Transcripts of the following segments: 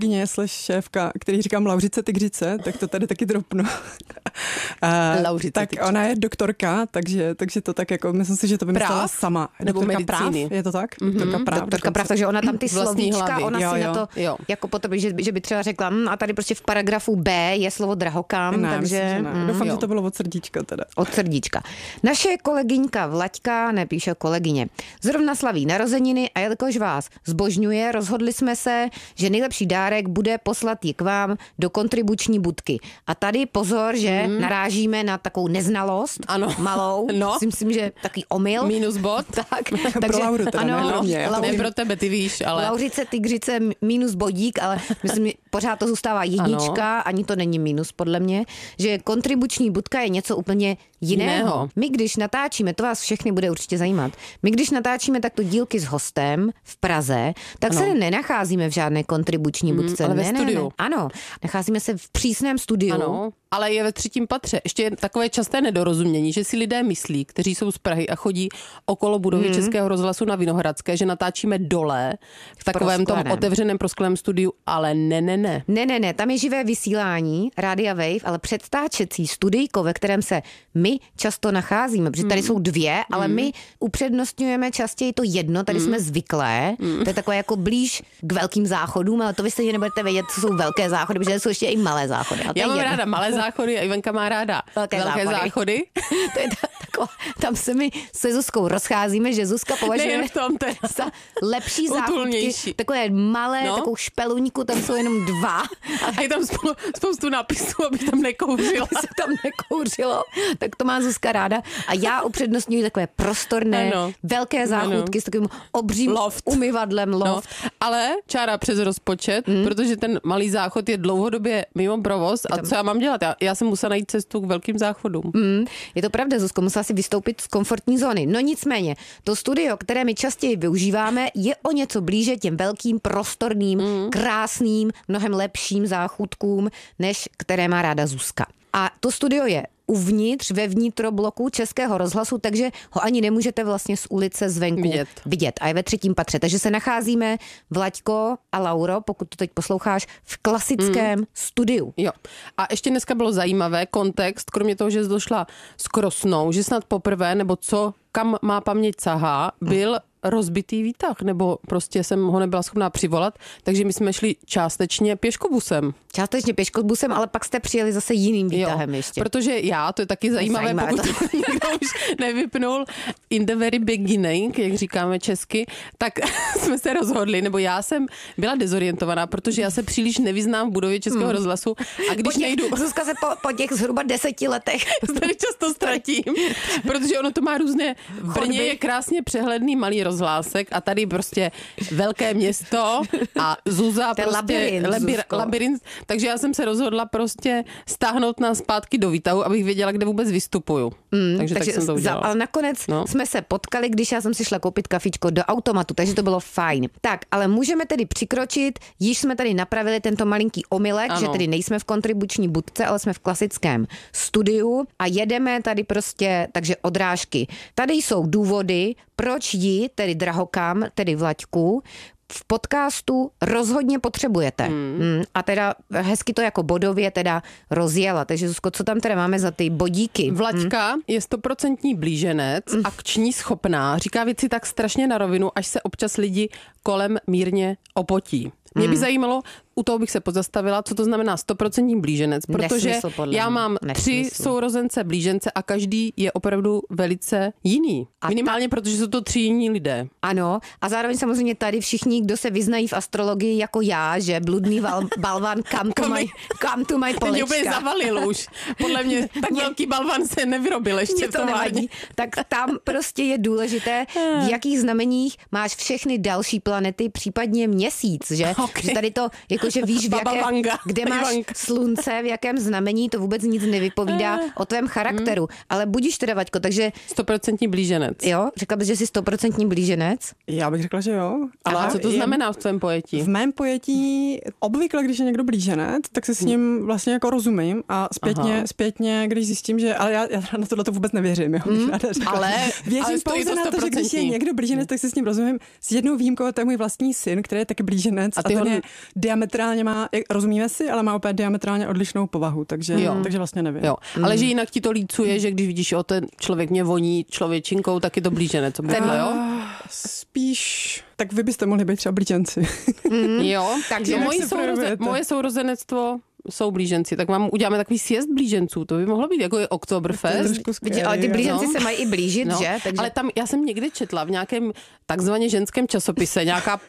kolegyně šéfka, který říkám Lauřice Tygřice, tak to tady taky dropnu. Tak ona je doktorka, takže to tak jako, myslím si, že to vymyslela sama. Nebo medicíny. Je to tak? Doktorka práv, takže ona tam ty slovíčka, ona si na to jako potom, že by třeba řekla, a tady prostě v paragrafu B je slovo drahokam, takže... Doufám, že to bylo od srdíčka teda. Od srdíčka. Naše kolegyňka Vlaďka, nepíše kolegyně, zrovna slaví narozeniny a jelikož vás zbožňuje, rozhodli jsme se, že nejlepší dárek bude poslat ji k vám do kontribuční budky. A tady pozor, že narážíme na takovou neznalost, malou, myslím, že takový omyl. Minus bod. Takže, pro Lauru teda, ne pro tebe, ty víš, ale... Lauřice Tygřice minus bodík, ale myslím, pořád to zůstává jednička, ani to není minus podle mě, že kontribuční budka je něco úplně jiného. My, když natáčíme, to vás všechny bude určitě zajímat, my, když natáčíme takto dílky s hostem v Praze, tak se nenacházíme v žádné kontribuční budce. Ale ve studiu. Ne. Ano, nacházíme se v přísném studiu. Ano, ale je ve 3. patře. Ještě je takové časté nedorozumění, že si lidé myslí, kteří jsou z Prahy a chodí okolo budovy Českého rozhlasu na Vinohradské, že natáčíme dole v takovém tom otevřeném proskleném studiu, ale ne. Ne, tam je živé vysílání Rádia Wave, ale předstáčecí studijko, ve kterém se my často nacházíme, protože tady jsou 2, ale my upřednostňujeme častěji to jedno, tady jsme zvyklé, to je takové jako blíž k velkým záchodům, ale to vy stejně nebudete vědět, co jsou velké záchody, protože jsou ještě i malé záchody. Já mám ráda malé záchody a Ivanka má ráda velké záchody. To je tam se my se Zuzkou rozcházíme, že Zuzka považuje za lepší záchodky, takové malé, takovou špeluňku, tam jsou jenom 2. A je tam spoustu nápisů, aby tam nekouřilo. Se tam nekouřilo, tak to má Zuzka ráda. A já upřednostňuji takové prostorné, velké záchodky s takovým obřím umyvadlem loft. Ale čára přes rozpočet, protože ten malý záchod je dlouhodobě mimo provoz a co já mám dělat? Já jsem musela najít cestu k velkým záchodům. Je to pravda, Zuzko, musela si vystoupit z komfortní zóny. No nicméně, to studio, které my častěji využíváme, je o něco blíže těm velkým, prostorným, krásným, mnohem lepším záchodkům, než které má ráda Zuzka. A to studio je uvnitř, ve vnitrobloku Českého rozhlasu, takže ho ani nemůžete vlastně z ulice zvenku vidět. A je ve 3. patře. Takže se nacházíme, Vlaďko a Lauro, pokud to teď posloucháš, v klasickém studiu. Jo. A ještě dneska bylo zajímavé kontext, kromě toho, že došla s Krosnou, že snad poprvé, nebo co, kam má paměť sahá, byl rozbitý výtah, nebo prostě jsem ho nebyla schopná přivolat, takže my jsme šli částečně pěškobusem. Ale pak jste přijeli zase jiným výtahem ještě. Protože to je taky zajímavé, pokud to někdo už nevypnul, in the very beginning, jak říkáme česky, tak jsme se rozhodli, nebo já jsem byla dezorientovaná, protože já se příliš nevyznám v budově Českého rozhlasu a když nejdu... Zuzka se po těch zhruba 10 letech tady často ztratím, protože ono to má různé... V Brně je krásně přehledný malý rozhlásek a tady prostě velké město a Zuza prostě labirint. Takže já jsem se rozhodla prostě stáhnout nás zpátky do výtahu, abych věděla, kde vůbec vystupuju. Takže tak jsem to udělala. Ale nakonec jsme se potkali, když já jsem si šla koupit kafičko do automatu, takže to bylo fajn. Tak, ale můžeme tedy přikročit, již jsme tady napravili tento malinký omylek, že tedy nejsme v kontribuční budce, ale jsme v klasickém studiu a jedeme tady prostě, takže odrážky. Tady jsou důvody, proč ji, tedy drahokam, tedy Vlaďku, v podcastu rozhodně potřebujete. A teda hezky to jako bodově teda rozjela. Takže Zuzko, co tam teda máme za ty bodíky? Vlaďka je 100% blíženec, akční, schopná, říká věci tak strašně na rovinu, až se občas lidi kolem mírně opotí. Mě by zajímalo, u toho bych se pozastavila, co to znamená 100% blíženec, protože já mám 3 sourozence blížence a každý je opravdu velice jiný. Minimálně, protože jsou to 3 jiní lidé. Ano, a zároveň samozřejmě tady všichni, kdo se vyznají v astrologii jako já, že bludný balvan come to my polička. Teď úplně zavalil už. Podle mě tak velký balvan se nevyrobil ještě v továrně. Tak tam prostě je důležité, v jakých znameních máš všechny další planety, případně měsíc, že? Okay. Že tady to, jakože víš, kde máš slunce, v jakém znamení, to vůbec nic nevypovídá o tvém charakteru. Ale budíš teda, Vaďko, takže... 100% blíženec. Jo? Řekla bys, že jsi 100% blíženec? Já bych řekla, že jo. Ale co to znamená v tvém pojetí? V mém pojetí obvykle, když je někdo blíženec, tak se s ním vlastně jako rozumím a zpětně, když zjistím, že... Ale já na tohle to vůbec nevěřím, jo. Ale věřím pouze na to, že když je někdo blíženec, tak se s ním rozumím. S jednou výjimkou, to je můj vlastní syn, který je taky blíženec a ten je diametrálně rozumíme si, ale má opět diametrálně odlišnou povahu, takže vlastně nevím. Jo. Ale že jinak ti to lícuje, že když vidíš, ten člověk mě voní člověčinkou, tak je to blíženec. Tenhle, jo? Spíš, tak vy byste mohli být třeba blíženci. Jo, takže moje sourozenectvo jsou blíženci, tak uděláme takový sjezd blíženců, to by mohlo být jako je Oktoberfest. Ale ty blíženci se mají i blížit, že? Takže... Ale tam, já jsem někdy četla v nějakém takzvaně ženském časopise,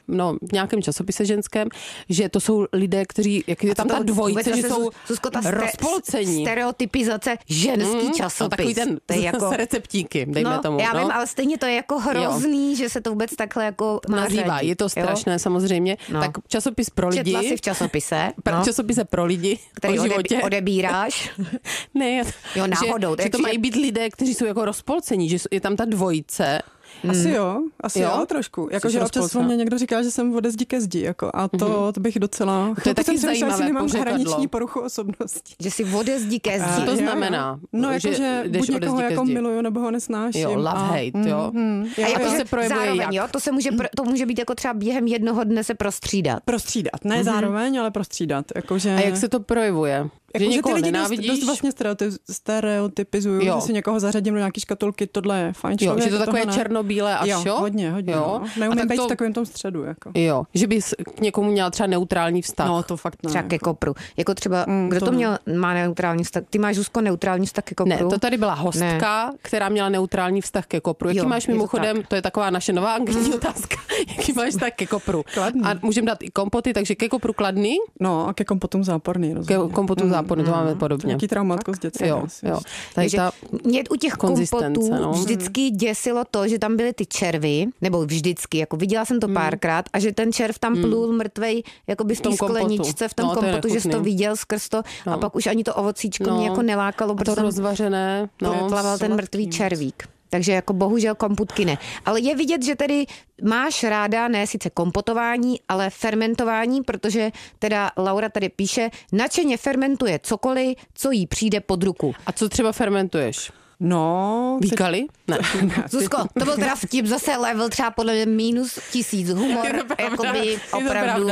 v nějakém časopise ženském, že to jsou lidé, kteří, jak je tam ta dvojice, že jsou rozpolcení. Stereotypizace ženský časopis. No, takový ten jako... s receptíky, dejme tomu. Já vím, ale stejně to je jako hrozný, že se to vůbec takhle jako nazývá. Je to strašné, samozřejmě. Tak časopis pro lidi. Četla si v časopise. Časopise pro lidi. Který odebíráš. Ne, náhodou. Že to mají být lidé, kteří jsou jako rozpolcení, že je tam ta dvojice. Asi jo, trošku. Jakože občas mě někdo říká, že jsem ode zdi ke zdi, jako, a to bych docela... To je taky zajímavé nemám hraniční poruchu osobnosti. Že si ode zdi ke zdi. Co to znamená? No, jakože buď někoho jako miluju, nebo ho nesnáším. Jo, love, hate, jo. A jako se projevuje zároveň, jo, to může být jako třeba během jednoho dne se prostřídat. Prostřídat, ne zároveň, ale prostřídat. Jakože... A jak se to projevuje? Jako, že ty lidi dost vlastně stereotypizují, že si někoho zařadím do nějaký škatulky, tohle je fajn člověk. Že to takové černobílé až, jo? Hodně. Jo. Neumím být v takovém tom středu. Jako. Jo, že bys k někomu měl třeba neutrální vztah. No, to fakt ne. Třeba ke kopru. Jako třeba, kdo to má neutrální vztah? Ty máš, Zuzko, neutrální vztah ke kopru? Ne, to tady byla hostka, která měla neutrální vztah ke kopru. Jaký máš mimochodem, to je taková naše nová anketní otázka, jaký máš vztah ke kopru? Kladný. A můžeme dát i kompoty, takže ke kopru kladný? No, a ke kompotům záporný. Ke kompotům záporný, to máme podobně. Nějaký traumatko z dětství. Jo. Takže mě u těch kompotů vždycky děsilo to, že tam byly ty červy, nebo vždycky, jako viděla jsem to párkrát, a že ten červ tam plul mrtvej, jakoby v té skleničce, v tom kompotu, že jsi to viděl skrz to, a pak už ani to ovocíčko mě jako nelákalo, protože to rozvařené, plaval ten mrtvý červík. Takže jako bohužel kompotky ne. Ale je vidět, že tedy máš ráda ne sice kompotování, ale fermentování, protože teda Laura tady píše, nadšeně fermentuje cokoliv, co jí přijde pod ruku. A co třeba fermentuješ? No... Víkali? Ne. Zuzko, to byl teda vtip, zase level třeba podle mě -1000 humor, jakoby opravdu.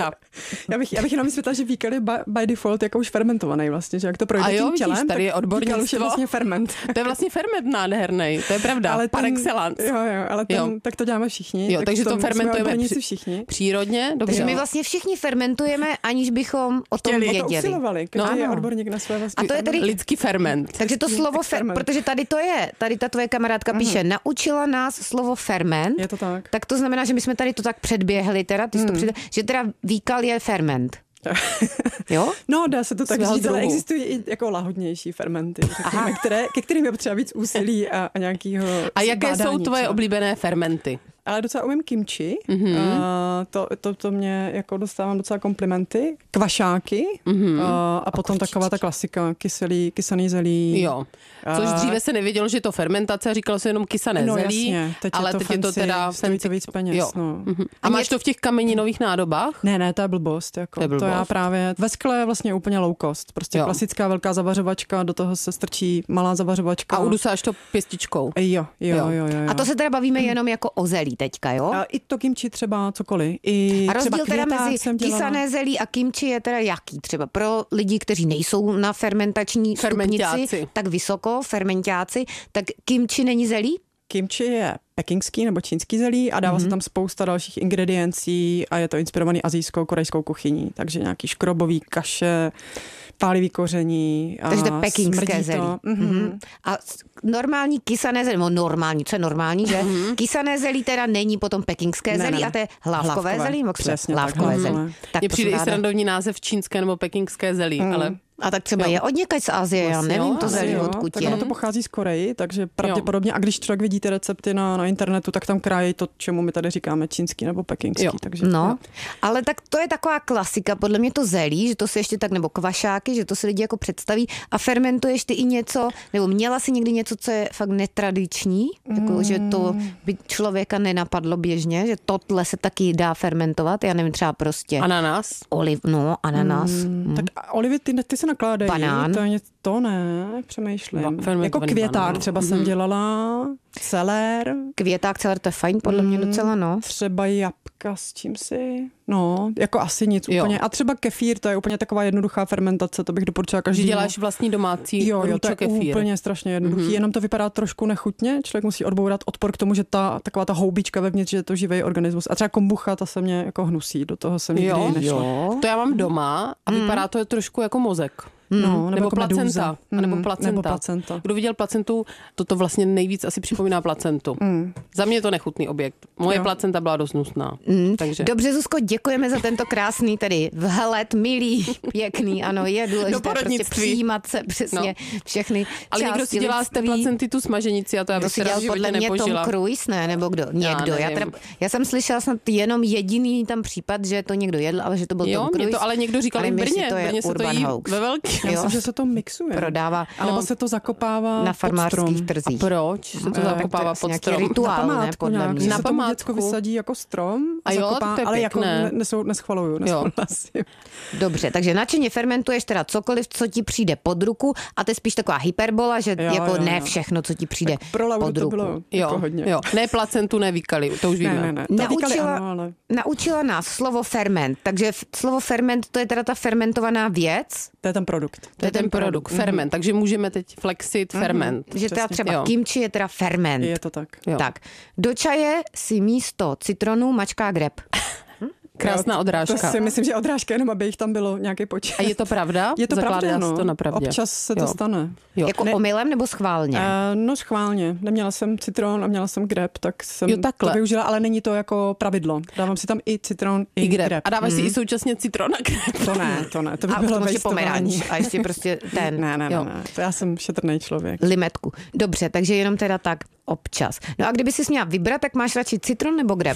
Já bych jenom vysvětlila, že víkali by default jako už fermentovaný vlastně, že jak to projde tím tělem, tady je odbornictvo. Už je vlastně ferment. To je vlastně ferment nádherný, to je pravda, ale par excellence. Jo, ale tak to děláme všichni. Jo, takže to fermentujeme všichni. Přírodně, dobře. Takže my vlastně všichni fermentujeme, aniž bychom o tom věděli. To usilovali, každý je odborník na své vlastní. A to je tedy lidský ferment. Takže to slovo protože tady ta tvoje kamarádka píše, naučila nás slovo ferment. Je to tak. Tak to znamená, že my jsme tady to tak předběhli, že teda výkal je ferment. Jo? No, dá se to tak říct, ale existují i jako lahodnější fermenty, ke kterým je potřeba víc úsilí a nějakýho A jaké jsou tvoje oblíbené fermenty? Ale docela umím kimchi, to mě jako dostávám docela komplimenty, kvašáky a potom taková ta klasika, kysaný zelí. Jo, což dříve se nevědělo, že je to fermentace, říkalo se jenom kysané zelí, jasně, ale teď je to teda stojí to víc peněz. Jo. No. A máš to v těch kameninových nádobách? Ne, to je blbost. Jako. To já právě, ve skle je vlastně úplně low cost, prostě klasická velká zavařovačka, do toho se strčí malá zavařovačka. A udusáš to pěstičkou? Jo. A to se teda bavíme jenom jako o zelí teďka, jo? A i to kimchi třeba cokoliv. A rozdíl teda mezi kysané zelí a kimchi je teda jaký? Třeba pro lidi, kteří nejsou na fermentační stupnici tak vysoko, fermentáci, tak kimchi není zelí? Kimchi je pekingský nebo čínský zelí a dává se tam spousta dalších ingrediencí a je to inspirovaný asijskou, korejskou kuchyní. Takže nějaký škrobový kaše, pálivý koření. Takže to je pekingské zelí. A normální kysané zelí, co je normální, že? Kysané zelí teda není potom pekingské zelí a to je hlávkové zelí? Přesně, hlávkové zelí. Mně přijde i srandovní název čínské nebo pekingské zelí, ale... A tak třeba je od někaď z Asie, já nevím to zelí odkud tak je. ono to pochází z Koreji, takže pravděpodobně, a když člověk vidí ty recepty na internetu, tak tam krájí to, čemu my tady říkáme čínský nebo pekingský. Takže, ale tak to je taková klasika, podle mě to zelí, že to se ještě tak, nebo kvašáky, že to se lidi jako představí a fermentuješ ty i něco, nebo měla si někdy něco, co je fakt netradiční, jako, že to by člověka nenapadlo běžně, že tohle se taky dá fermentovat, já nevím, třeba prostě... Ananas? Ananas. Tak olivy, ty se nakládají. Banán. To ne, přemýšlím. Jako Fermentovaný květák banán. třeba jsem dělala, celer, Květák, celer, to je fajn, podle mě docela, no. třeba jabka s čím si, no, jako asi nic Jo. úplně. A třeba kefír, to je úplně taková jednoduchá fermentace, to bych doporučila Že každému. děláš vlastní domácí Jo, to je kefír. úplně strašně jednoduchý, jenom to vypadá trošku nechutně, člověk musí odbourat odpor k tomu, že taková ta houbička vevnitř, že je to živý organismus. A třeba kombucha, ta se mě jako hnusí, do toho jsem nikdy nešla. To já mám doma a vypadá to trošku jako mozek. No, Nebo jako placenta. medúza. Nebo placenta. Nebo placenta. Kdo viděl placentu, to vlastně nejvíc asi připomíná placentu. Za mě je to nechutný objekt. Moje placenta byla dost hnusná. Takže. Dobře, Zuzko, děkujeme za tento krásný tedy vhled, milý, pěkný, ano, je důležité prostě přijímat se přesně všechny Ale někdo si dělá z té lidství. placenty tu smaženici a to já To bych si teda dělal v životě podle mě nepožila. Tom Cruise, ne? Nebo kdo? Někdo. Já jsem slyšela snad jenom jediný tam případ, že to někdo jedl, ale že to byl Jo, Tom mě Cruise. to ale někdo říkal i v nevím, Brně. jestli to je V Brně se to urban jí hoax. ve velký. Já myslím, že se to mixuje. Prodává A nebo se to zakopává na pod farmářských strom. trzích. Proč se to zakopává pod nějaký strom? rituál, Na ne, památku podle nějak, mě. že Na se tomu památku. děcko vysadí jako strom A jo, zakopá, to je ale jako pěkné. neschvaluju, nesouhlasím. Dobře, takže nadšeně fermentuješ teda cokoliv, co ti přijde pod ruku a to je spíš taková hyperbola, že Jo, jako jo, ne jo. všechno, co ti přijde Pro Lauru pod to ruku. bylo jako hodně. Jo, ne placentu, ne výkali, to už víme. Ne. To říkali ano, ale... Naučila nás slovo ferment, takže slovo ferment to je teda ta fermentovaná věc, To je ten produkt. To je ten produkt, ferment, takže můžeme teď flexit ferment. že teda Přesně. třeba Jo. kimchi je teda ferment. Je to tak. Jo. Tak, do čaje si místo citronu mačká grep. Krásná To odrážka. si myslím, že odrážka jenom, aby jich tam bylo nějaký počet. A je to pravda? Je to Zakládá pravda, se no. to na pravdě. Občas se to Jo. stane. Jo. Jako omylem nebo schválně? No schválně. Neměla jsem citron a měla jsem grep, tak jsem Jo, to takhle. využila, ale není to jako pravidlo. Dávám si tam i citron, I grep. grep. A dáváš si i současně citron a grep. To ne, to by A bylo potom ještě wastování. pomeranč a ještě prostě ten. Ne, Jo. to já jsem šetrný člověk. Limetku. Dobře, takže jenom teda tak občas. No a kdyby si měla vybrat, tak máš radši citron nebo grep?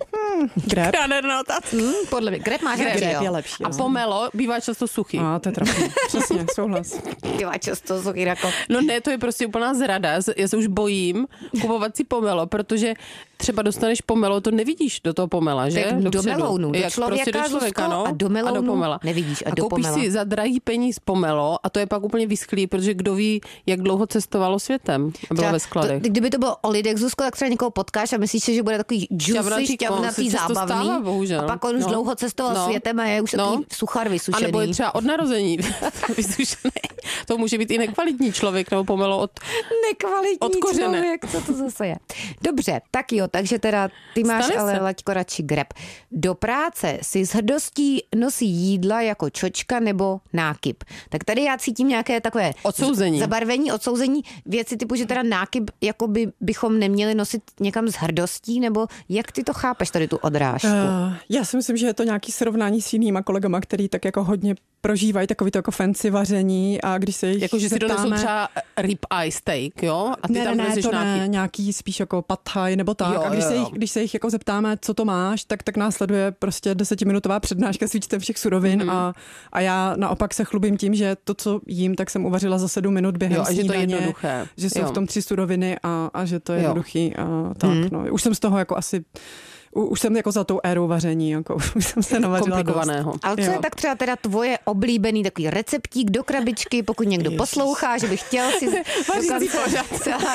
Grep. Nádherná otázka. Podle mě. Grep máš Grep radši, Grep jo. je lepší. A no. pomelo bývá často suchý. A to je trapný. Přesně, souhlas. Bývá často suchý jako... No ne, to je prostě úplná zrada. Já se už bojím kupovat si pomelo, protože třeba dostaneš pomelo, to nevidíš do toho pomela, že? Tak do Dopředu. melounu, do Jak člověka, prostě do člověka, Zuzko, no. a do melounu pomela. nevidíš, a do koupíš pomela. si za drahý peníz pomelo a to je pak úplně vyschlý, protože kdo ví, jak dlouho cestovalo světem a bylo Třeba ve skladech. kdyby to bylo o lidech, Zuzko, tak třeba někoho potkáš a myslíš si, že bude takový juicy, Šťavnatý, šťavnatý, se to zábavný. stává, bohužel. A pak on už dlouho cestoval světem a je už takový suchar A vysušený. nebo je třeba od narození vysušený. To může být i nekvalitní člověk, nebo pomelo od... Nekvalitní Od kořene. člověk, co to zase je. Dobře, tak jo, takže teda ty máš Stane ale se. Laďko radši grep. Do práce si s hrdostí nosí jídla jako čočka nebo nákyp. Tak tady já cítím nějaké takové Odsouzení. zabarvení, odsouzení, věci typu, že teda nákyp jako bychom neměli nosit někam s hrdostí, nebo jak ty to chápeš tady tu odrážku? Já si myslím, že je to nějaký srovnání s jinýma kolegama, který tak jako hodně prožívají takový to jako fancy vaření a když se jich Jako, že si zeptáme... donesou třeba rib eye steak, jo? A ty tam doneseš to nějaký... ne, nějaký spíš jako pad thai nebo tak. Jo, a když, jo, se jo. jich, když se jich jako zeptáme, co to máš, tak následuje prostě 10minutová přednáška s výčtem všech surovin a já naopak se chlubím tím, že to, co jím, tak jsem uvařila za 7 minut během Jo, a že to je snídaně, jednoduché. že jsou Jo. v tom 3 suroviny a že to je Jo. jednoduchý a tak. No. Už jsem z toho jako asi... Už jsem jako za tou érou vaření, jako už jsem se navařila Komplikovaného. Ale co Jo. je tak třeba teda tvoje oblíbený takový receptík do krabičky, pokud někdo poslouchá, že by chtěl si Vařící pořad.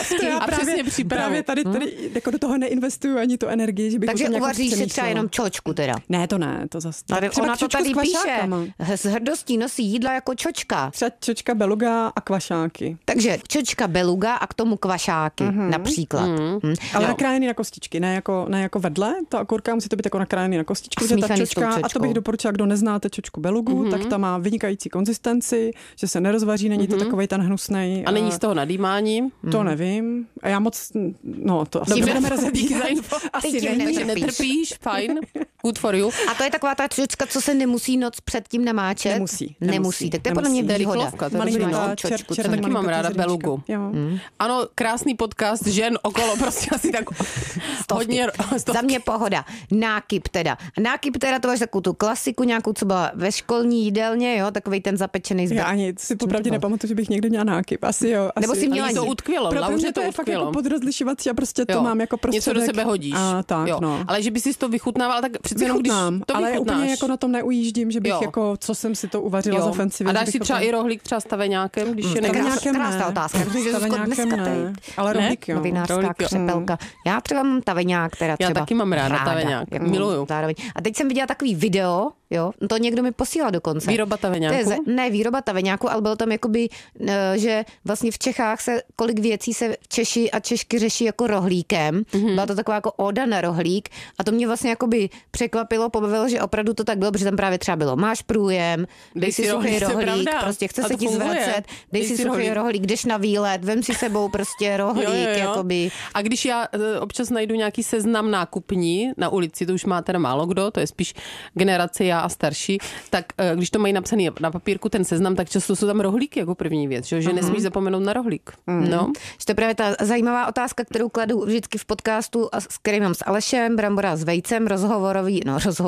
A přesně přípravu. Právě tady jako do toho neinvestuju ani tu energii, že bych Takže o tom nějak uvaříš si třeba přemýšlela. jenom čočku teda. Ne, to ne, to zase. Tady Třeba ona to čočku tady s píše. kvašákama. S hrdostí nosí jídla jako čočka. Třeba čočka, beluga a kvašáky. Takže čočka, beluga a k tomu kvašáky například. Ale nakrájený na kostičky, ne jako vedle. Ta okurka musí to být jako nakrájený na kostičky, protože ta Smíchaný s tou čočka, a to čočkou. bych doporučila, kdo neznáte čočku belugu, tak ta má vynikající konzistenci, že se nerozvaří, není to takovej ten hnusnej. A není z toho nadýmání? To nevím. A já moc, no to asi Dobře, nebudeme díky rozebírat. za info. Asi Ty tím není. Takže netrpíš, fajn, good for you. A to je taková ta čočka, co se nemusí noc předtím namáčet? Nemusí. Tak to je podle mě To je výhoda. rychlovka, to je Když dobrý, máš no. čočku, co červená Taky mám malinkatá ráda zrnička. belugu. Jo. Ano, krásný podcast žen okolo, prostě asi tak hodně... Za mě pohoda. Nákyp teda. Nákyp teda to máš takovou tu klasiku nějakou, co byla ve školní jídelně, jo, takovej ten zapečený Já ani si popravdě nepamatuju, že bych někdy měla nákyp. Asi jo. Asi. Nebo si měla Ale jí to utkvělo, Pro Lauře mě to je fakt utkvělo. jako podrozlišovací a prostě to mám jako prostředek. Něco do sebe hodíš. A tak, jo. no. Ale že by si to vychutnával, tak přece jenom když to ale vychutnáš. úplně jako na tom neujíždím, že bych jako, co jsem si to uvařila za fancy věc. A dáš si třeba i rohlík třeba staveňákem, když je krásná otázka. Ale rohlík, jo. Novinářská křepelka. Já třeba mám taveňák, teda třeba. Já taky mám ráda taveňák. Miluju. Zároveň. A teď jsem viděla takový video, jo, to někdo mi posílal dokonce. Výroba taveňáku? Ne, výroba taveňáku, ale bylo tam jakoby, že vlastně v Čechách se kolik věcí se Češi a Češky řeší jako rohlíkem. Byla to taková jako óda na rohlík a to mě vlastně jakoby překvapilo, pobavilo, že opravdu to tak bylo, protože tam právě třeba bylo, máš průjem, dej si suchý rohlík, prostě chce se ti zvracet, dej si suchý rohlík, jdeš na výlet, vem si sebou prostě rohlík, jakoby. A když já občas najdu nějaký seznam nákupní na ulici, to už má teda málo kdo, to je spíš generace já a starší, tak když to mají napsaný na papírku ten seznam, tak často jsou tam rohlíky jako první věc, že nesmíš zapomenout na rohlík. No. To je právě ta zajímavá otázka, kterou kladu vždycky v podcastu, s kterým mám s Alešem, Brambora s Vejcem, rozhovorový.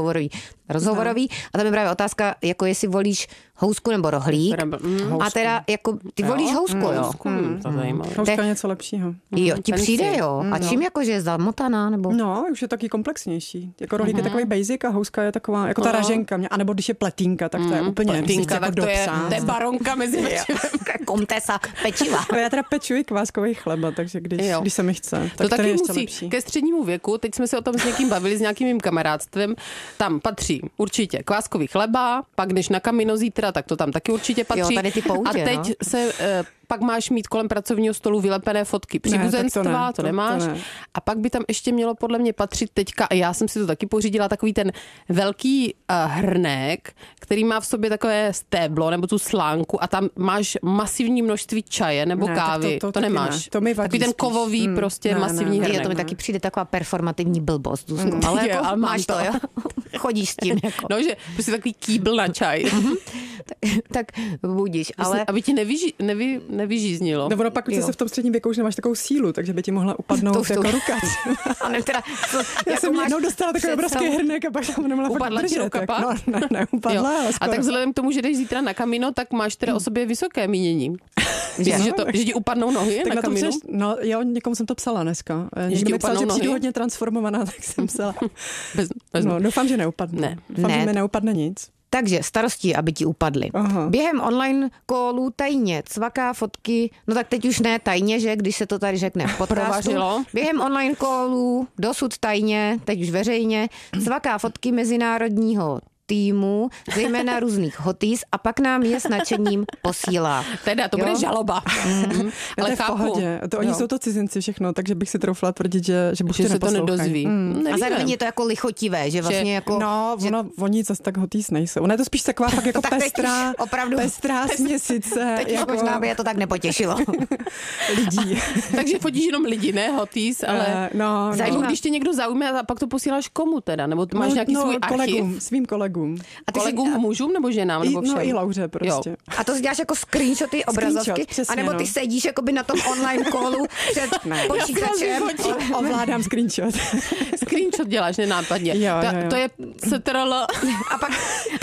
A tam je právě otázka, jako jestli volíš housku nebo rohlík. A teda jako ty volíš housku, jo. To zajímavé. Houska je něco lepšího. Jo, ti přijde, jo. A čím jako, že je zamotaná, nebo? No, už je taky komplexnější. Jako rohlík je takový basic a houska je taková, jako ta raženka. A nebo když je pletínka, tak to je úplně pletínka, tak to je baronka mezi pečivem. Komtesa pečiva. Já teda peču i kváskový chleba, takže když se mi chce, tak to taky ještě musí. Lepší. Ke střednímu věku, teď jsme se o tom s někým bavili, s nějakým mým kamarádstvem, tam patří určitě kváskový chleba, pak když na kamino zítra, tak to tam taky určitě patří. Jo, tady ty poutě, a teď se pak máš mít kolem pracovního stolu vylepené fotky příbuzenstva, to nemáš. To ne. A pak by tam ještě mělo podle mě patřit teďka, a já jsem si to taky pořídila, takový ten velký hrnek, který má v sobě takové stéblo nebo tu slánku a tam máš masivní množství čaje nebo kávy. To nemáš. Ne. To mi vadí takový ten spíš. kovový prostě masivní hrnek. To mi taky přijde taková performativní blbost. Ale jako ale máš to, jo? Chodíš s tím. Jako. No, že prostě takový kýbl na čaj. tak budíš, ale... Aby ti nevyžíznilo. Nebo napak se v tom středním věku už nemáš takovou sílu, takže by ti mohla upadnout jako ruka. Já jsem jednou dostala takový obrovský hrnek a pak jsem nemohla fakt držet. Upadla ti ruka pak? No, neupadla, ale skoro. A tak vzhledem k tomu, že jdeš zítra na kamino, tak máš teda o sobě vysoké mínění. Že ti upadnou nohy na kaminu? No, já někomu jsem to psala dneska. Někdo mi psal, že přijdu hodně transformovaná, tak jsem psala. No, doufám, že neupadne. Doufám, že mi neupadne nic. Takže starosti, aby ti upadly. Aha. Během online callů tajně cvaká fotky, no tak teď už ne tajně, že když se to tady řekne v podcastu. Během online callů, dosud tajně, teď už veřejně, cvaká fotky mezinárodního týmu, zejména různých hoties a pak nám je s nadšením posílá. Teda, to bude žaloba. Ale v pohodě. Oni jsou to cizinci všechno, takže bych si troufla tvrdit, že buď se to nedozví. A zároveň je to jako lichotivé, že vlastně jako... No, oni zase tak hoties nejsou. Ona je to spíš taková fakt jako pestrá směsice. Teď jako... možná by je to tak nepotěšilo. Lidí. Takže fotíš jenom lidi, ne hoties, ale... Když tě někdo zaujme a pak to posíláš komu teda? Nebo máš nějaký svůj archiv? Svým kolegům. A kolegům mužům nebo ženám? Nebo všem? No i Lauře prostě. Jo. A to si děláš jako screenshoty obrazovky? Anebo ty sedíš jakoby na tom online callu před počítačem? Ovládám screenshot. Screenshot děláš nenápadně. Jo. To je CTRL. A pak...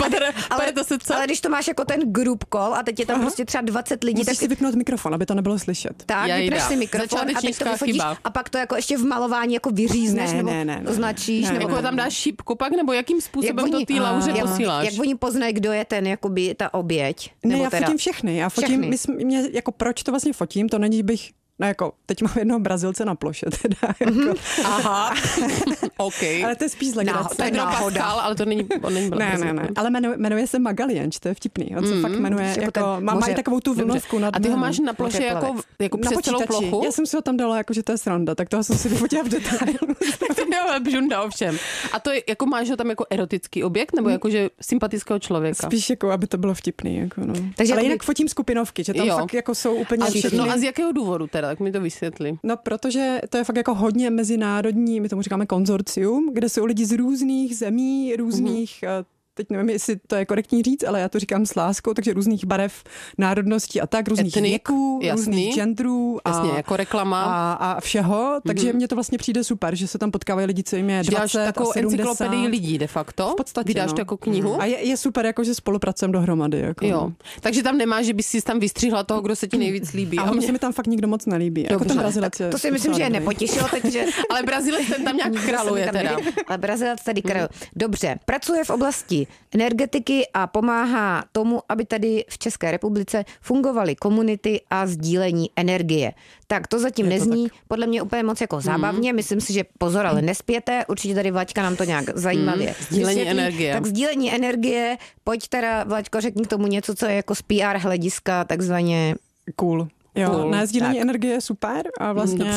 Ale když to máš jako ten group call a teď je tam prostě třeba 20 lidí, musíš si vypnout mikrofon, aby to nebylo slyšet. Tak, vypneš si mikrofon a teď to vyfotíš a pak to jako ještě v malování jako vyřízneš nebo označíš. Jako tam dáš šipku pak, nebo jakým způsobem to ty Lauře posíláš? Jak oni poznají, kdo je ten, jakoby ta oběť? Ne, já fotím všechny. Mě, jako proč to vlastně fotím, to není, bych... No jako, teď mám jednoho Brazilce na ploše teda. Jako. Aha, OK. Ale to je spíš legrace. To je Pascal, ale to není Ne. Ale jmenuje se Magalienč, to je vtipný. On se fakt jmenuje, jako má i takovou tu vlnovku nad. A ty ho máš na ploše jako přes celou plochu? Já jsem si ho tam dala, jako že to je sranda, tak toho jsem si vyfotila v detailu. Tak to je bžunda ovšem. A to je, jako máš ho tam jako erotický objekt, nebo jako že sympatického člověka? Spíš jako, aby to bylo vtipný. Jako, no. Takže ale jinak fotím skupinovky, že tam fakt jako jsou úplně všechny. No a z jakého důvodu teda? Tak mi to vysvětli. No, protože to je fakt jako hodně mezinárodní, my tomu říkáme konzorcium, kde jsou lidi z různých zemí, různých teď nevím, jestli to je korektní říct, ale já to říkám s láskou, takže různých barev, národností a tak, různých věků, různých genderů jasně, jako reklama a všeho, takže mně to vlastně přijde super, že se tam potkávají lidi, co jim je 20 Děláš takovou a 70. encyklopedii lidí de facto? V podstatě, vydáš to jako knihu? A je super, jako, že spolupracujeme dohromady. Jako. Jo. Takže tam nemáš, že bys si tam vystřihla toho, kdo se ti nejvíc líbí. Ale se mi tam fakt nikdo moc nelíbí. Jako ten Brazilec to si myslím, že je nepotěšilo, takže... Ale Brazilec ten tam nějak kraluje teda. Ale Brazilec tady kraluje. Dobře, pracuje v oblasti energetiky a pomáhá tomu, aby tady v České republice fungovaly komunity a sdílení energie. Tak to zatím nezní podle mě úplně moc jako zábavně. Myslím si, že pozor, ale nespěte. Určitě tady Vlaďka nám to nějak zajímavě sdílení energie. Tak sdílení energie, pojď teda, Vlaďko, řekni k tomu něco, co je jako z PR hlediska takzvaně cool. Jo, ne, sdílení energie je super a vlastně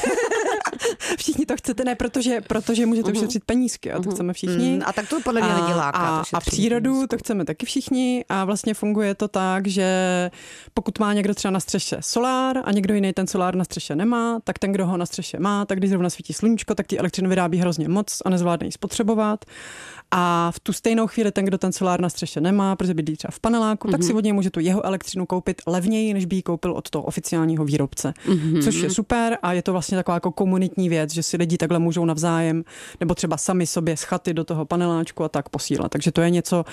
všichni to chcete, ne protože můžete ušetřit penízky a to chceme všichni. A tak to podle mě lidi láká. A přírodu to chceme taky všichni a vlastně funguje to tak, že pokud má někdo třeba na střeše solár a někdo jiný ten solár na střeše nemá, tak ten, kdo ho na střeše má, tak když zrovna svítí sluníčko, tak ty elektřinu vyrábí hrozně moc a nezvládne ji spotřebovat. A v tu stejnou chvíli ten, kdo ten solár na střeše nemá, protože bydlí třeba v paneláku, tak si od něj může tu jeho elektřinu koupit levněji, než by ji koupil od toho oficiálního výrobce. Což je super a je to vlastně taková jako komunitní věc, že si lidi takhle můžou navzájem nebo třeba sami sobě z chaty do toho paneláčku a tak posílat. Takže to je něco,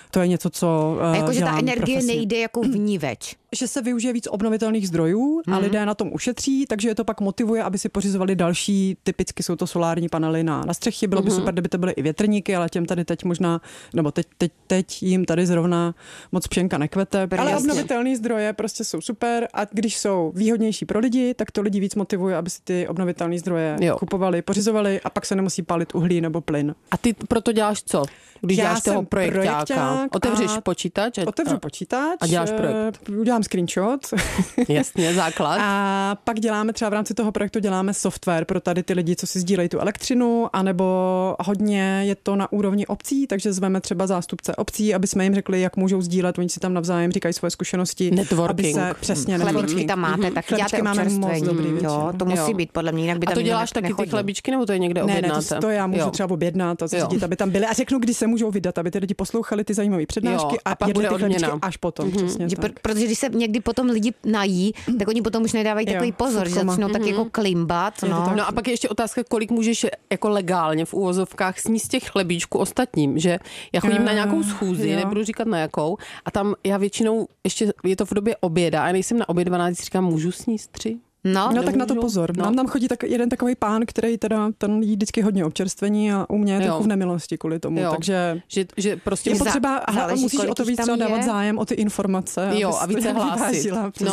co a jako, že ta energie profesně. Nejde jako vníveč. Že se využije víc obnovitelných zdrojů a lidé na tom ušetří, takže je to pak motivuje, aby si pořizovali další, typicky jsou to solární panely na střechy. Bylo by super, kdyby to byly i větrníky, ale těm tady teď možná, nebo teď jim tady zrovna moc pšenka nekvete. Ale obnovitelné zdroje prostě jsou super a když jsou výhodnější pro lidi, tak to lidi víc motivuje, aby si ty obnovitelné zdroje kupovali, pořizovali a pak se nemusí pálit uhlí nebo plyn. A ty proto děláš co? Když děláš toho projekťáka, otevřeš počítač. Otevřu počítač. A děláš projekt. Udělám screenshot. Jasně, základ. A pak děláme třeba v rámci toho projektu děláme software pro tady ty lidi, co si sdílejí tu elektřinu, anebo hodně je to na úrovni obcí, takže zveme třeba zástupce obcí, aby jsme jim řekli, jak můžou sdílet, oni si tam navzájem říkají svoje zkušenosti. Networking. Aby se, přesně, chlebičky tam máte, tak děláte občerstvení. Jo, to musí být podle mě, jinak by tam. A to děláš taky ty chlebičky, nebo to je někde objednáte? Ne, to já můžu třeba objednat a zařídit, aby tam byly. A řeknu, kdy se můžou vydat, aby ty lidi poslouchali ty zajímavé přednášky a pak jedli ty chlebičky až potom. Přesně tak. Protože když se někdy potom lidi nají, tak oni potom už nedávají takový pozor, že začnou tak jako klimbat. No a pak je ještě otázka, kolik můžeš jako legálně v úvozovkách sníst těch chlebíčků ostatním, že já chodím na nějakou schůzi, nebudu říkat na jakou, a tam já většinou, ještě je to v době oběda, a nejsem na oběd 12, říkám, můžu sníst 3? No tak na to pozor. Nám tam chodí jeden takový pán, který teda ten jí vždycky hodně občerstvení a u mě je trochu v nemilosti kvůli tomu. Takže že prostě je potřeba, musíš o to víc třeba dávat zájem o ty informace. A více hlásit.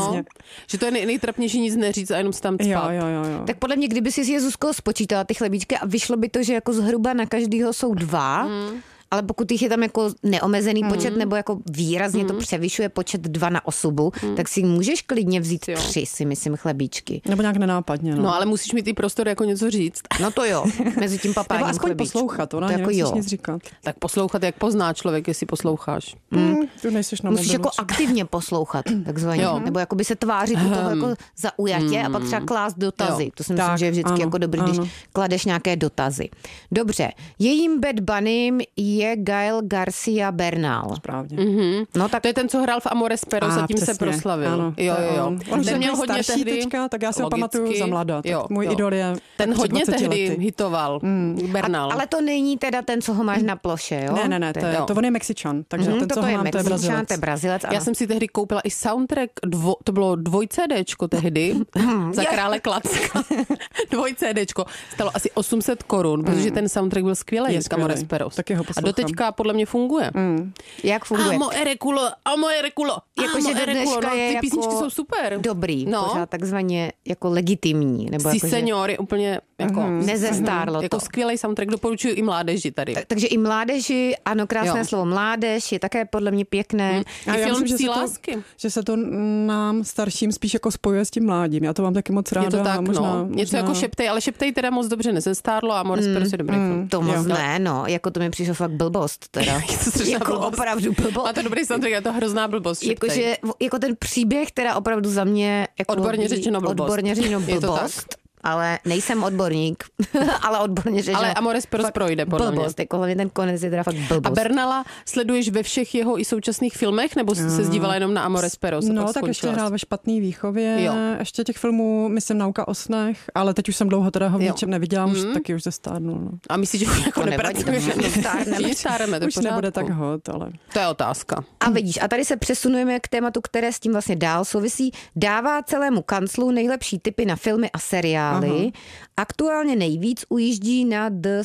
Že to je nejtrapnější nic neříct a jenom se tam cpat. Jo. Tak podle mě, kdyby si s Jezuskou spočítala ty chlebíčky a vyšlo by to, že jako zhruba na každýho jsou 2, ale pokud jich je tam jako neomezený počet nebo jako výrazně to převyšuje počet 2 na osobu, tak si můžeš klidně vzít 3, si myslím, chlebíčky. Nebo nějak nenápadně. No ale musíš mít i prostor jako něco říct. No to jo, mezi tím papáním nebo aspoň chlebíčku. Poslouchat, ona jako nemusíš nic říkat. Tak poslouchat, jak pozná člověk, jestli posloucháš. Tu nejseš na musíš jako aktivně poslouchat, takzvaně. Nebo jako by se tvářit u toho jako zaujatě a pak třeba klást dotazy. To si myslím, že je vždycky jako dobrý, když kladeš nějaké dotazy. Dobře, jejím Bad Bunnym je Gael Garcia Bernal. Správně. No tak to je ten, co hrál v Amores Perros a tím se proslavil. Ano, jo. On ten měl hodně tehdy, teďka, tak já si ho pamatuju za mladá. Můj idol je ten hodně tehdy hitoval. Bernal. Ale to není teda ten, co ho máš na ploše, jo? Ne, to on je Mexičan, takže ten, co ho mám, to je Brazilec. Já jsem si tehdy koupila i soundtrack, to bylo 2CDčko tehdy, za Krále Klacka. 2CDčko. Stalo asi 800 korun, protože ten soundtrack byl skvělý z Amores Perros. A doteďka podle mě funguje. Jak funguje? Amo erekulo. Jakože do dneška je ty jako písničky jsou super. Dobrý, pořád takzvaně jako legitimní. Nebo Si jako, senior je úplně jako nezestárlo jako skvělý soundtrack, doporučuji i mládeži tady. Takže i mládeži, ano, krásné slovo mládež je také podle mě pěkné. A já myslím, Psí lásky. Že se to nám starším spíš jako spojuje s tím mládím. Já to mám taky moc ráda. Je to tak, něco jako šeptej, ale šeptej teda moc dobře nezestárlo a Amores Perros je dobrý film. To moc ne, jako to mi přišlo fakt blbost teda. Jako opravdu blbost. A to dobrý soundtrack, je to hrozná blbost. Jako ten příběh teda opravdu za mě jako odborně řečeno blbost. blbost. ale nejsem odborník, ale odborně řečeno. Ale Amores Perros projde, podle mě. Blbost, jako hlavně ten konec je teda fakt blbost. A Bernala sleduješ ve všech jeho i současných filmech, nebo se zdívala jenom na Amores Perros? No, tak ještě hrál ve Špatný výchově, ještě těch filmů, myslím, Nauka o snech, ale teď už jsem dlouho teda ho v ničem neviděla, už taky už zestárnul. No. A myslíš, že už jako nepracuješ? Stárneme, to už nebude tak hot, ale... To je otázka. A vidíš, a tady se přesunujeme k tématu, které s tím vlastně dál souvisí. Dává celému kanclu nejlepší tipy na filmy a seriály. Aha. Aktuálně nejvíc ujíždí na The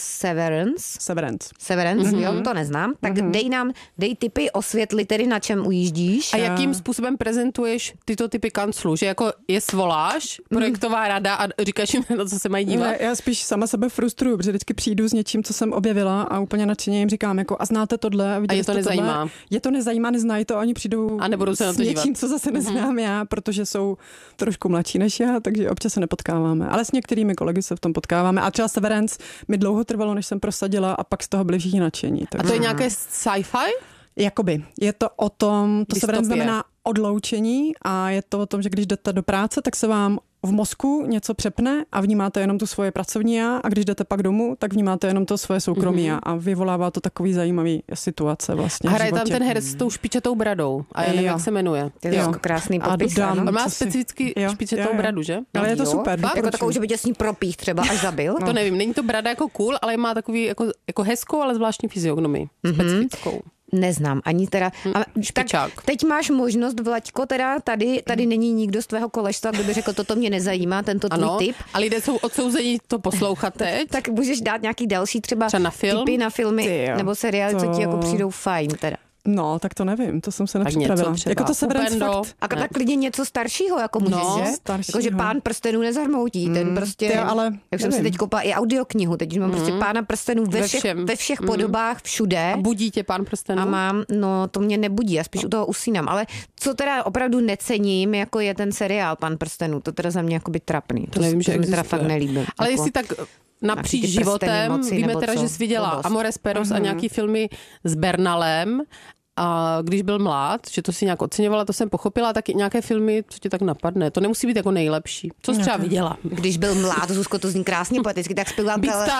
Severance, jo, to neznám. Tak dej tipy, osvětli tedy, na čem ujíždíš. A jakým způsobem prezentuješ tyto typy kanclu? Že jako je svoláš, projektová rada a říkáš jim, na co se mají dívat? Ne, já spíš sama sebe frustruju, protože vždycky přijdu s něčím, co jsem objevila a úplně nadšeně jim říkám, jako a znáte tohle? A je to nezajímá? Tohle? Je to nezajímá, neznají to, oni přijdou a nebudou se na to s něčím, co zase neznám já, protože jsou trošku mladší než já, takže občas se nepotkáváme. Ale s některými kolegy se v tom potkáváme. A třeba Severance mi dlouho trvalo, než jsem prosadila a pak z toho byli všichni nadšení. A to je nějaké sci-fi? Jakoby. Je to o tom, to Severance znamená odloučení a je to o tom, že když jdete do práce, tak se vám v mozku něco přepne a vnímáte jenom tu svoje pracovní já a když jdete pak domů, tak vnímáte jenom to svoje soukromí já a vyvolává to takový zajímavý situace vlastně. A hraje tam ten herec s tou špičatou bradou a já nevím, jak se jmenuje. To je krásný popis. On má specificky špičatou bradu, že? Ale je to super. Jako takovou, že by tě s ní propích třeba až zabil. To nevím, není to brada jako cool, ale má takový jako hezkou, ale zvláštní fyziognomii. Specifickou. Neznám ani teda. Tak teď máš možnost, Vlaďko, teda tady není nikdo z tvého kolečstva, kdo by řekl, toto mě nezajímá, tento tvůj tip. A lidé jsou odsouzení to poslouchat teď. Tak můžeš dát nějaký další třeba na film? tipy na filmy nebo seriály, co ti jako přijdou fajn teda. No, tak to nevím, to jsem se nepřipravila. Jako to Severance fakt. A tak klidně něco staršího, jako můžeš, že? Jako, že Pán prstenů nezarmoutí, ten prostě, ale jak jsem si teď koupila i audioknihu, teď mám prostě Pána prstenů ve všech podobách, všude. A budí tě Pán prstenů? A mám, no to mě nebudí, já spíš u toho usínám, ale co teda opravdu necením, jako je ten seriál Pán prstenů, to teda za mě jakoby trapný. To nevím, že mi teda fakt nelíbí. Ale jestli tak napříč životem, víme teda, že jsi viděla Amores Perros a nějaký filmy s Bernalem, a když byl mlád, že to si nějak oceňovala, to jsem pochopila, taky nějaké filmy, co ti tak napadne. To nemusí být jako nejlepší. Co jsi třeba viděla? Když byl mlád, Zuzko, to zní krásně poeticky, tak zpěval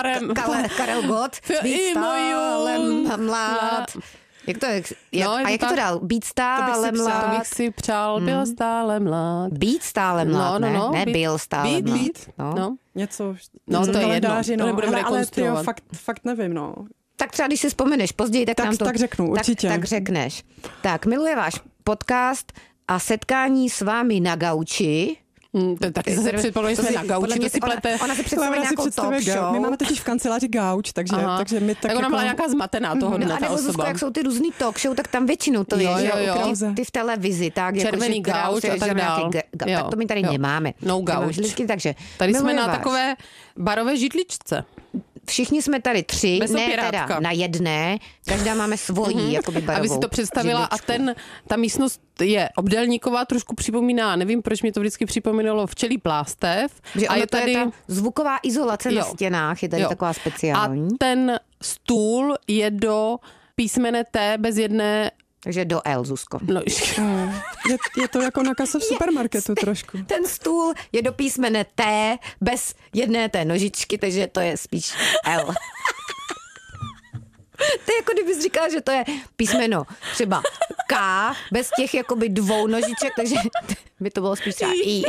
Karel Gott. Být stálem mlád. Jak to je? Jak to dal? Být stále mlád. To bych si přál, byl stále mlád. Být stále mlád, ne byl stále mlád. No. Něco. No, to je jedno. To nebudeme rekonstruovat. Ale fakt nevím, no. Tak třeba, když si vzpomeneš později, tak nám to... Tak řeknu, určitě. Tak řekneš. Tak, miluje váš podcast a setkání s vámi na gauči. Taky se předpověděli, jsme na gauči, to si plete. Ona si představuje nějakou talk show. My máme totiž v kanceláři gauč, takže my tak ona byla nějaká zmatená toho dne, ta osoba. Zuzko, jak jsou ty různý talk show, tak tam většinou to je, ty v televizi. Tak, červený gauč a tak dál. Tak to my tady nemáme. No gauč. Takže tady jsme na takové barové židličce. Všichni jsme tady 3, ne teda na jedné, každá máme svojí, jakoby barovou. Aby si to představila židličku. A ta místnost je obdélníková, trošku připomíná, nevím, proč mi to vždycky připomínalo včelí plástev. Že a je tady ta zvuková izolace na stěnách, je tady taková speciální. A ten stůl je do písmene T bez jedné. Takže do L, Zuzko. No, je to jako na kase v supermarketu trošku. Ten stůl je do písmene T bez jedné té nožičky, takže to je spíš L. To je jako kdybys říkala, že to je písmeno třeba K bez těch jakoby 2 nožiček, takže by to bylo spíš třeba I.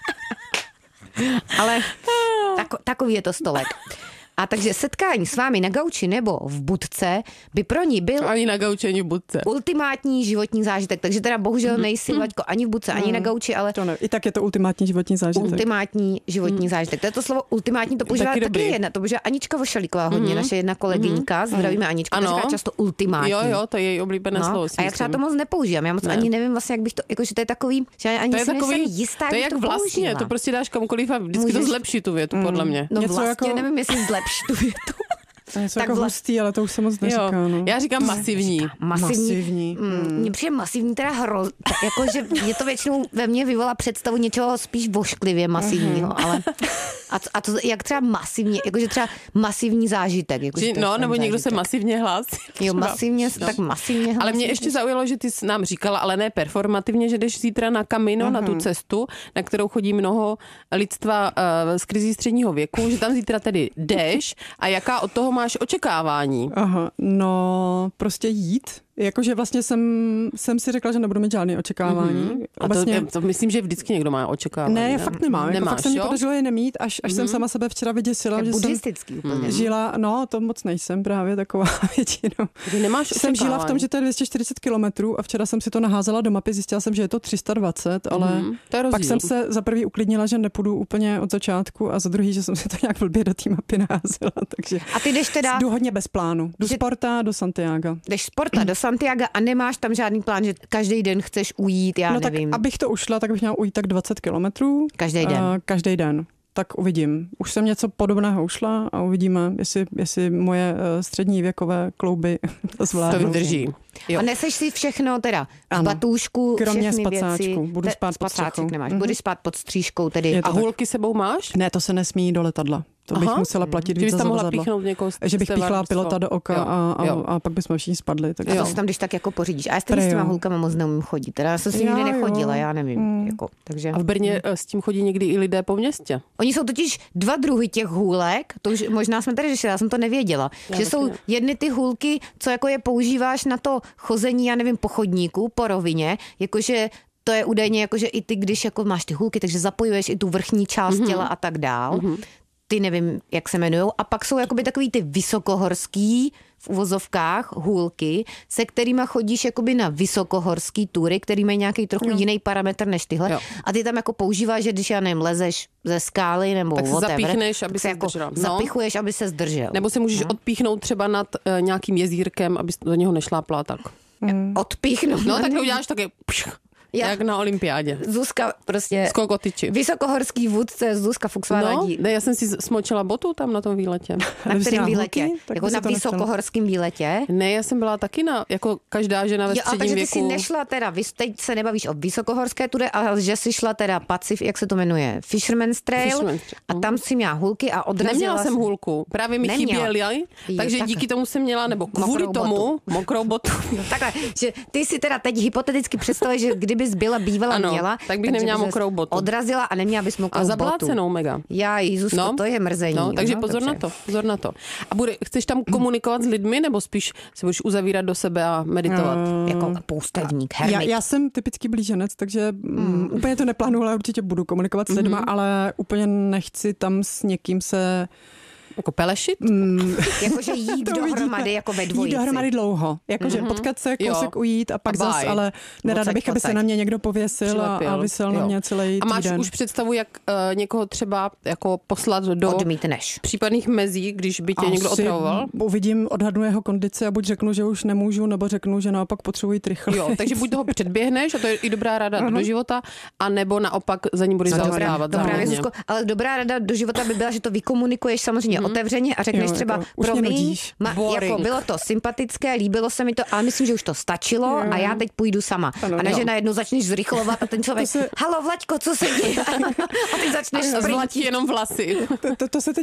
Ale takový je to stolek. A takže setkání s vámi na gauči nebo v budce by pro ní byl ani na gauči, ani v budce. Ultimátní životní zážitek. Takže teda bohužel nejsi, Vlaďko, ani v budce, ani na gauči, ale... To ne, i tak je to ultimátní životní zážitek. Ultimátní životní zážitek. To je to slovo ultimátní, to používá taky jedna. To používá Anička Vošalíková hodně, naše jedna kolegyňka. Zdravíme Aničku, to říká často ultimátní. Jo, to je její oblíbené slovo. A já třeba to moc nepoužívám. Já moc ani nevím vlastně, jak bych to, jakože to je takový, že já ani si nejsem jistá, to je jak vlastně, to prostě dáš komukoliv a vždycky to zlepší tu větu, podle mě. No vlastně nevím, jestli zlepší tu větu. Něco tak jako hustý, ale to už se moc neříká. No. Já říkám masivní. Masivní. Mně přijde masivní teda jakože mě to většinou ve mně vyvolá představu něčeho spíš vošklivě masivního, ale A to jak třeba masivně, jakože třeba masivní zážitek. No, nebo někdo se masivně hlásí. Jo, masivně, tak masivně hlásí. Ale mě ještě zaujalo, že ty jsi nám říkala, ale ne performativně, že jdeš zítra na Camino, na tu cestu, na kterou chodí mnoho lidstva z krizí středního věku, že tam zítra tedy jdeš a jaká od toho máš očekávání? Aha, no prostě jít. Jakože vlastně jsem si řekla, že nebudu mít žádné očekávání. A to myslím, že vždycky někdo má očekávání. Ne, já fakt nemám. Nemáš, fakt se mi podařilo je nemít, až jsem sama sebe včera vyděsila, že buddhistický úplně. žila, no to moc nejsem právě taková většinou. Ty nemáš jsem žila v tom, že to je 240 kilometrů a včera jsem si to naházela do mapy, zjistila jsem, že je to 320, ale pak jsem se za prvý uklidnila, že nepůjdu úplně od začátku a za druhý, že jsem si to nějak blbě do té mapy naházela. Takže a ty jdeš teda... Jdu hodně bez plánu. Jdu sporta do Santiago. Jdeš sporta do Santiago a nemáš tam žádný plán, že každý den chceš ujít, já nevím. Tak abych to ušla, tak bych měla ujít tak 20 kilometrů. Každý den? Každý den. Tak uvidím. Už jsem něco podobného ušla a uvidíme, jestli moje střední věkové klouby to zvládnou. To vydrží. Jo. A neseš si všechno teda v batůžku, kromě všechny spacáčku. věci. Budu spát pod střechou. Nemáš. Budeš spát pod stříškou tedy. A hůlky sebou máš? Ne, to se nesmí do letadla. To bych musela platit víc za zavazadlo. Že bych píchla pilota do oka a pak bychom všichni spadli. Tak a to si tam když tak jako pořídíš. A já s těma hůlkama moc neumím chodit. Teda já jsem s nikdy nechodila, já nevím. Jako, takže. A v Brně s tím chodí někdy i lidé po městě? Oni jsou totiž dva druhy těch hůlek, to už možná jsme tady řešili, já jsem to nevěděla. Že jsou jedny ty hůlky, co jako je používáš na to chození, já nevím, po chodníku, po rovině, jakože to je údajně jakože i ty, když jako máš ty hůlky, takže zapojuješ i tu vrchní část těla a tak dál. Ty nevím, jak se jmenujou. A pak jsou jakoby takový ty vysokohorský v uvozovkách hůlky, se kterýma chodíš jakoby na vysokohorský tury, který mají nějaký trochu jiný parametr než tyhle. Jo. A ty tam jako používáš, že když já nevím, lezeš ze skály nebo tak whatever, zapíchneš, aby se jako zdržel. zapichuješ, aby se zdržel. Nebo se můžeš odpíchnout třeba nad nějakým jezírkem, aby do něho nešlápla tak. Odpíchnout. No tak to uděláš také jak na olympiádě. Zuzka prostě. Skokotyči. Vysokohorský vůdce Zuzka Fuchsvádí. No, já jsem si smočila botu tam na tom výletě. Na kterém výletě? Jako na vysokohorském výletě? Ne, já jsem byla taky jako každá žena ve středním věku. Takže ty si nešla teda, teď se nebavíš o vysokohorské tuře, ale že si šla teda jak se to jmenuje? Fisherman's Trail. A tam si měla hůlky a odrazila. Neměla jsem hůlku, právě mi chyběly, takže díky tomu jsem měla, nebo kvůli tomu, mokrou botu. Takhle, že ty si teda teď hypoteticky představuješ, že kdybys byla bývala měla, tak bych neměla mokrou botu. Odrazila a neměla bys mokrou botu. A zablácenou mega. Já, Jezusko, to je mrzení. No, takže pozor na to. A chceš tam komunikovat s lidmi, nebo spíš se budeš uzavírat do sebe a meditovat? Jako poustevník, hermit. Já jsem typický blíženec, takže úplně to neplánuju, ale určitě budu komunikovat s lidma, ale úplně nechci tam s někým se... Jako pelešit? Jakože jít dohromady jako ve dvojici. Jít dohromady dlouho. Jakože potkat se, kousek ujít a pak zas, ale nerada bych, aby se na mě někdo pověsil a vysel na mě celý týden. A máš už představu, jak někoho třeba jako poslat do případných mezí, když by tě někdo otravoval? Uvidím, odhadnu jeho kondici a buď řeknu, že už nemůžu, nebo řeknu, že naopak potřebuji rychle. Jo, takže buď toho předběhneš, a to je i dobrá rada do života, a nebo naopak za ní budeš zaostávat. Ale dobrá rada do života by byla, že to vykomunikuješ samozřejmě otevřeně a řekneš třeba promiň, jako bylo to sympatické, líbilo se mi to, ale myslím, že už to stačilo a já teď půjdu sama. Ano, a ne, že najednou začneš zrychlovat a ten člověk, halo Vlaďko, co se děje? A ty začneš zvlatí jenom vlasy. To se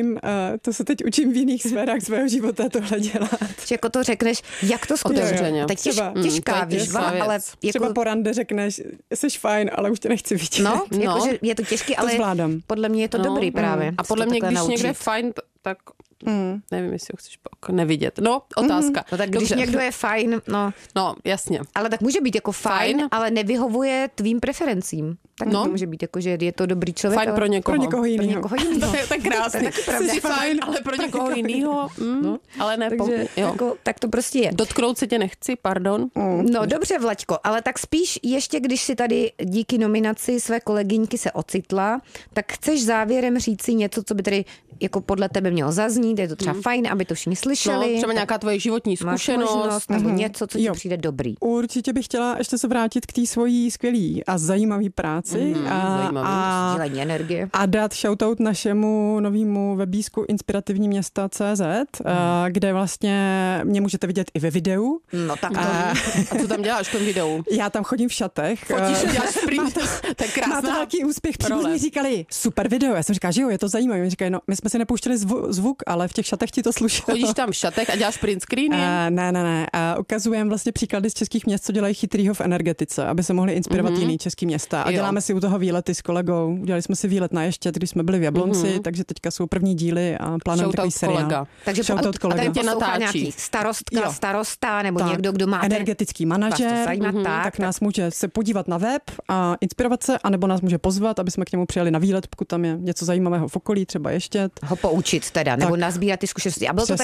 teď učím v jiných sférách svého života tohle dělat. Že jako to řekneš, jak to skutečně. Tak těžká výzva, ale jako... Třeba po rande řekneš, jsi fajn, ale už tě nechci vidět. No, jakože je to těžké, ale podle mě je to dobrý právě. A podle mě, když někde je fajn, tak nevím, jestli ho chceš pak nevidět. No, otázka. No tak když někdo je fajn, no, jasně. Ale tak může být jako fajn, ale nevyhovuje tvým preferencím. Tak to může být jako, že je to dobrý člověk. Fajn pro někoho jiného. To je tak krásný. Jsi fajn, ale pro někoho jiného. Ale ne. Takže, jako, tak to prostě je. Dotknout se tě nechci, pardon. No dobře, Vlaďko, ale tak spíš ještě, když si tady díky nominaci své kolegyňky se ocitla, tak chceš závěrem říct si něco, co by tady jako podle tebe mělo zaznít, zveřejnit, je to třeba fajn, aby to všichni slyšeli. No, třeba nějaká tvoje životní zkušenost. Nebo něco, co ti přijde dobrý. Určitě bych chtěla ještě se vrátit k té svojí skvělý a zajímavý práci a sdílení energie. A dát shoutout našemu novému webísku Inspirativní města.cz, kde vlastně mě můžete vidět i ve videu. No tak A co tam děláš v tom videu? Já tam chodím v šatech. Fotíš, děláš sprint, to je krásná. Má to velký úspěch. Příbuzní říkali, super video. Já jsem říkala, že jo, je to zajímavé. Oni říkají, no, my jsme si nepouštěli zvuk, ale v těch šatech ti to slušelo. Chodíš tam v šatech a děláš print screeny? Ne. Ukazujeme vlastně příklady z českých měst, co dělají chytrýho v energetice, aby se mohli inspirovat jiný český města. A děláme si u toho výlety s kolegou. Udělali jsme si výlet na Ještěd, když jsme byli v Jablonci, takže teďka jsou první díly a plánujeme takový seriál. Takže kolega. Tě natáčí. Nějaký starosta nebo někdo, kdo má energetický manažer, tak nás může se podívat na web a inspirovat se, anebo nás může pozvat, aby jsme k němu přijeli na výlet, pokud tam je něco zajímavého v okolí, třeba Ještěd. Ho poučit teda, nebo nazbírat ty zkušenosti. A bylo to teda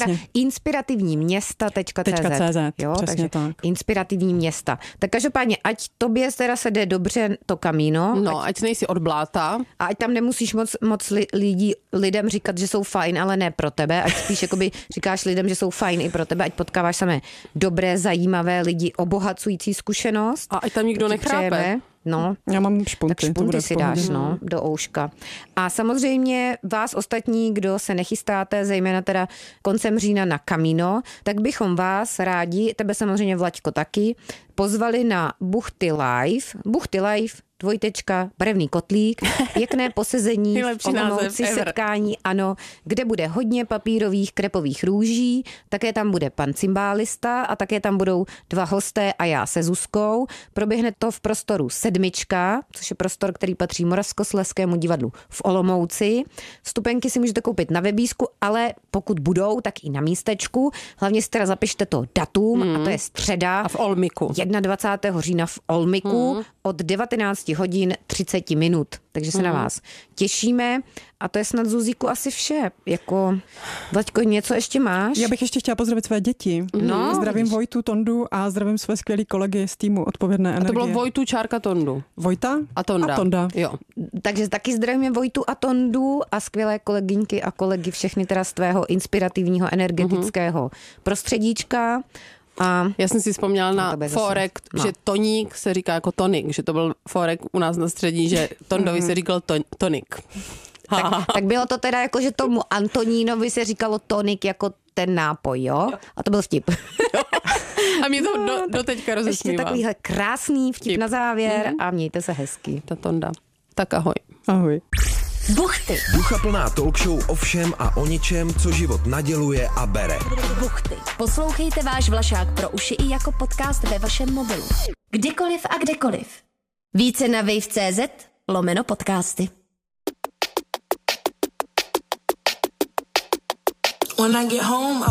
inspirativníměsta.cz. Jo, přesně tak. Inspirativní města. Tak každopádně, ať tobě teda se jde dobře to Camino. No, ať nejsi od bláta. A ať tam nemusíš moc lidem říkat, že jsou fajn, ale ne pro tebe. Ať spíš jakoby říkáš lidem, že jsou fajn i pro tebe, ať potkáváš samé dobré, zajímavé lidi, obohacující zkušenost. A ať tam nikdo nechápe. No, já mám špunty. Tak špunty si dáš, do ouška. A samozřejmě vás ostatní, kdo se nechystáte, zejména teda koncem října na Camino, tak bychom vás rádi, tebe samozřejmě Vlaďko taky, pozvali na Buchty Live. Buchty Live, barevný kotlík, pěkné posezení v Olomouci, setkání, ano, kde bude hodně papírových krepových růží, také tam bude pan cymbálista a také tam budou 2 hosté a já se Zuzkou. Proběhne to v prostoru 7, což je prostor, který patří Moravskoslezskému divadlu v Olomouci. Vstupenky si můžete koupit na webísku, ale pokud budou, tak i na místečku. Hlavně si teda zapište to datum, a to je středa. A v Olmiku. 21. října v Olmiku od 19 hodin 30 minut. Takže se na vás těšíme. A to je snad, Zuzíku, asi vše. Jako, Vlaďko, něco ještě máš? Já bych ještě chtěla pozdravit své děti. No, zdravím Vojtu, Tondu a zdravím své skvělý kolegy z týmu Odpovědné energie. A to bylo Vojtu, Čárka, Tondu. Vojta a Tonda. Jo. Takže taky zdravíme Vojtu a Tondu a skvělé kolegyňky a kolegy, všechny teda z tvého inspirativního energetického prostředíčka. A já jsem si vzpomněla na fórek, že toník se říká jako tonik, že to byl fórek u nás na střední, že Tondovi se říkal tonik. Tak bylo to teda jako, že tomu Antonínovi se říkalo tonik jako ten nápoj, jo? A to byl vtip. A mě to do teďka rozesmívá. Ještě takovýhle krásný vtip na závěr a mějte se hezky. Ta Tonda. Tak ahoj. Ahoj. Buchty. Ducha plná talk show o všem a o ničem, co život naděluje a bere. Buchty. Poslouchejte váš Vlašák pro uši i jako podcast ve vašem mobilu. Kdykoliv a kdekoliv. Více na wave.cz/podcasty. When I get home,